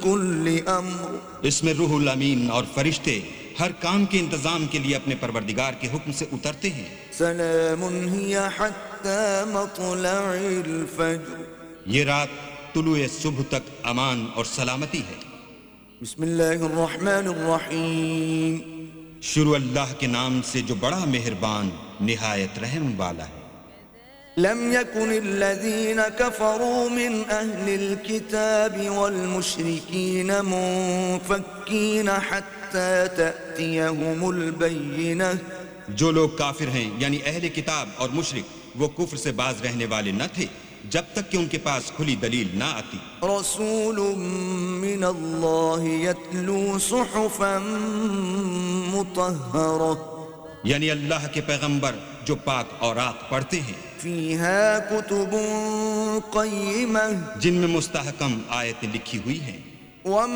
كل أمر اس میں روح الامین اور فرشتے ہر کام کے انتظام کے لیے اپنے پروردگار کے حکم سے اترتے ہیں. سلام هي حتى مطلع الفجر. یہ رات طلوع صبح تک امان اور سلامتی ہے. بسم اللہ الرحمن الرحیم. شروع اللہ کے نام سے جو بڑا مہربان نہایت رحم والا ہے. لم يكن الذين كفروا من أهل الكتاب والمشركين منفكين حتى تأتيهم البينة. جو لوگ کافر ہیں یعنی اہل کتاب اور مشرک وہ کفر سے باز رہنے والے نہ تھے جب تک کہ ان کے پاس کھلی دلیل نہ آتی. رسول من اللہ يتلو صحفا مطہرہ. یعنی اللہ کے پیغمبر جو پاک اوراق پڑھتے ہیں. فیہا کتب قیمہ جن میں مستحکم آیتیں لکھی ہوئی ہیں.